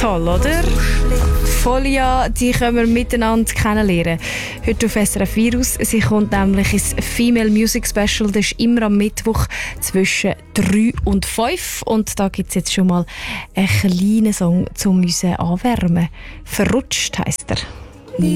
toll, oder? Folia, die können wir miteinander kennenlernen. Heute auf SRF Virus. Sie kommt nämlich ins Female Music Special. Das ist immer am Mittwoch zwischen 3 und 5. Und da gibt es jetzt schon mal einen kleinen Song, um uns anwärmen. «Verrutscht» heisst er.